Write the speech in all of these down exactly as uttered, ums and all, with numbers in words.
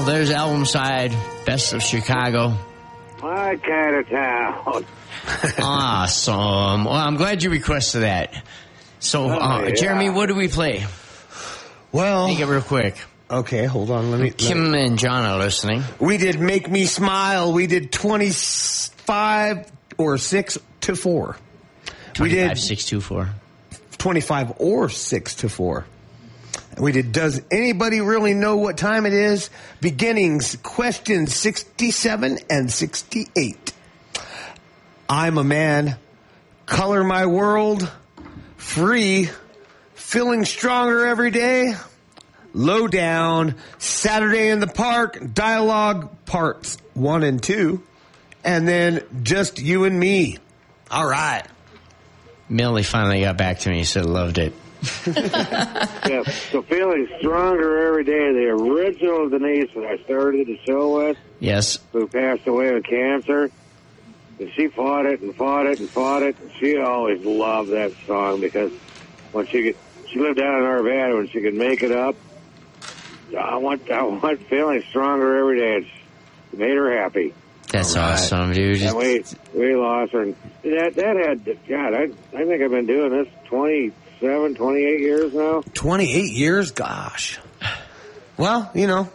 Well, there's album side, Best of Chicago. My kind of town. Awesome. Well, I'm glad you requested that. So, uh, oh, yeah. Jeremy, what do we play? Well, make it real quick. Okay, hold on. Let me. Kim let me. and John are listening. We did Make Me Smile. We did twenty-five or six to four. We did six to four. twenty-five or six to four. We did Does Anybody Really Know What Time It Is? Beginnings, questions sixty-seven and sixty-eight. I'm a Man. Color My World. Free. Feeling Stronger Every Day. Low Down. Saturday in the Park. Dialogue parts one and two. And then Just You and Me. All right. Millie finally got back to me. He said loved it. Yeah, so Feeling Stronger Every Day, the original Denise that I started the show with. Yes. Who passed away with cancer. And she fought it and fought it and fought it. And she always loved that song because when she could, she lived down in Arvada when she could make it up. I want, I want Feeling Stronger Every Day. It made her happy. That's right. Awesome, dude. And we, we lost her. And that, that had, God, I, I think I've been doing this twenty-seven, twenty-eight years now. twenty-eight years? Gosh. Well, you know.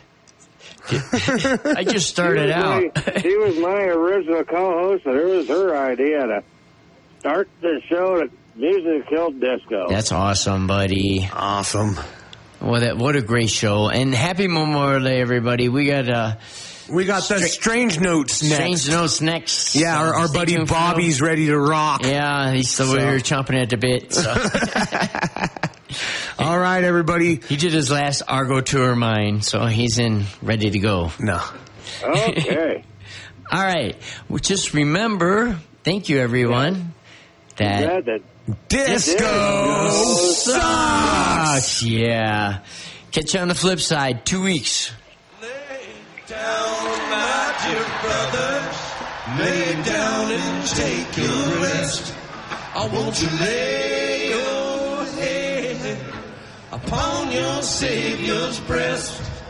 I just started she out. My, she was my original co-host, and it was her idea to start the show that Music Killed Disco. That's awesome, buddy. Awesome. Well, that what a great show. And happy Memorial Day, everybody. We got uh We got the Strange Notes next. Strange Notes next. Yeah, our, our buddy Bobby's ready to rock. Yeah, he's still So. here chomping at the bit. So. All right, everybody. He did his last Argo tour of mine, so he's in ready to go. No. Okay. All right. Well, just remember, thank you, everyone, that, Yeah, that Disco, Disco sucks. Yeah. Catch you on the flip side. Two weeks. Down, my dear brothers, lay down and take your rest. I want you to lay your head upon your Savior's breast.